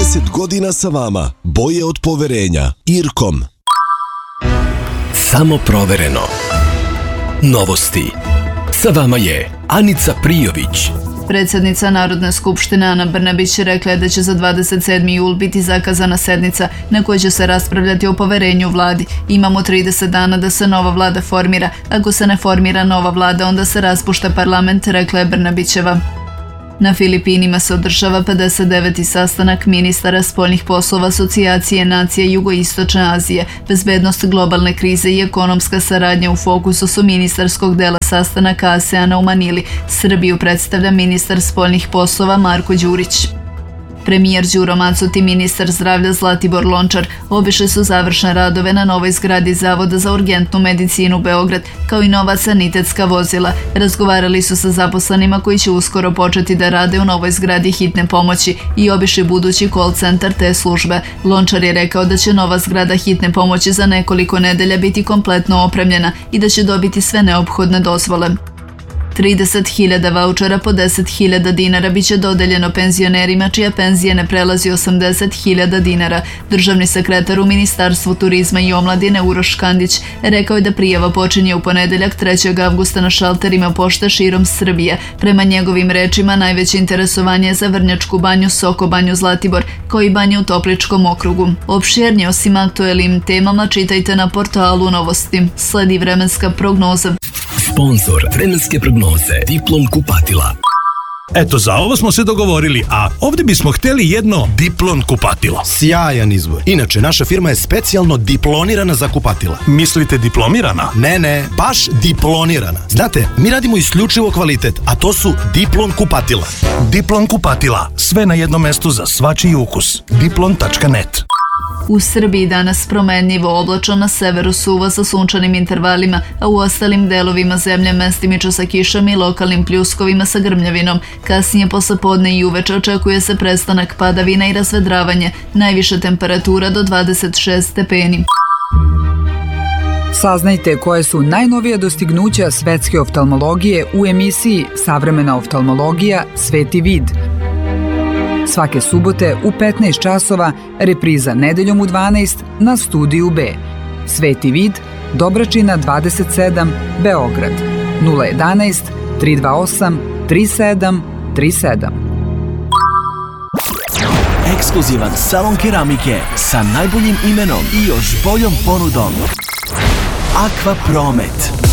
30 godina sa vama. Boje od poverenja. Irkom. Samo provereno. Novosti. Sa vama je Anica Prijović. Predsjednica Narodne skupštine Ana Brnabić rekla je da će za 27. jul biti zakazana sednica na kojoj će se raspravljati o poverenju vladi. Imamo 30 dana da se nova vlada formira. Ako se ne formira nova vlada, onda se raspušta parlament, rekla je Brnabićeva. Na Filipinima se održava 59. sastanak ministara spoljnih poslova Asocijacije nacija Jugoistočne Azije. Bezbednost globalne krize i ekonomska saradnja u fokusu su ministarskog dela sastanaka ASEANA u Manili. Srbiju predstavlja ministar spoljnih poslova Marko Đurić. Premijer Đuro Macut i ministar zdravlja Zlatibor Lončar obišli su završne radove na novoj zgradi Zavoda za urgentnu medicinu Beograd, kao i nova sanitetska vozila. Razgovarali su sa zaposlenima koji će uskoro početi da rade u novoj zgradi hitne pomoći i obišli budući call centar te službe. Lončar je rekao da će nova zgrada hitne pomoći za nekoliko nedelja biti kompletno opremljena i da će dobiti sve neophodne dozvole. 30.000 vaučera po 10.000 dinara biće dodeljeno penzionerima čija penzija ne prelazi 80.000 dinara. Državni sekretar u Ministarstvu turizma i omladine Uroš Kandić rekao je da prijava počinje u ponedeljak 3. avgusta na šalterima pošte širom Srbije. Prema njegovim rečima najveće interesovanje je za Vrnjačku banju, Soko banju Zlatibor, kao i banju u Topličkom okrugu. Opširnije osim aktuelnim temama čitajte na portalu Novosti. Sledi vremenska prognoza. Sponzor vremenske prognoze Diplon kupatila. Eto, za ovo smo se dogovorili, a ovdje bismo htjeli jedno Diplon kupatilo. Sjajan izbor. Inače, naša firma je specijalno diplonirana za kupatila. Mislite diplomirana? Ne, baš diplonirana. Znate, mi radimo isključivo kvalitet, a to su Diplon kupatila. Diplon kupatila. Sve na jednom mestu za svačiji ukus. Diplon.net. U Srbiji danas promenljivo oblačno, na severu suvo sa sunčanim intervalima, a u ostalim delovima zemlje mestimično sa kišom i lokalnim pljuskovima sa grmljavinom. Kasnije poslepodne i uveče očekuje se prestanak padavina i razvedravanje, najviša temperatura do 26 stepeni. Saznajte koje su najnovija dostignuća svetske oftalmologije u emisiji Savremena oftalmologija – Sveti vid. Svake subote u 15 časova, repriza nedeljom u 12 na Studiju B. Sveti vid, Dobračina 27, Beograd. 011 328 3737. Ekskluzivan salon keramike sa najboljim imenom i još boljom ponudom. Aqua Promet.